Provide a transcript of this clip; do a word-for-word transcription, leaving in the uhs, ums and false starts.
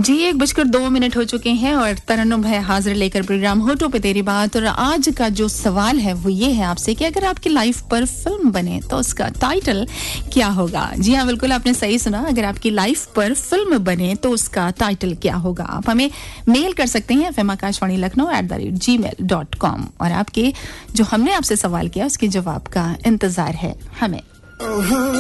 जी एक बजकर दो मिनट हो चुके हैं और तरन्नुम है हाजिर लेकर प्रोग्राम होटो पे तेरी बात। और आज का जो सवाल है वो ये है आपसे कि अगर आपकी लाइफ पर फिल्म बने तो उसका टाइटल क्या होगा। जी हाँ, बिल्कुल आपने सही सुना, अगर आपकी लाइफ पर फिल्म बने तो उसका टाइटल क्या होगा। आप हमें मेल कर सकते हैं F M Akashvani Lucknow at the rate ji mail dot com और आपके जो हमने आपसे सवाल किया उसके जवाब का इंतजार है हमें।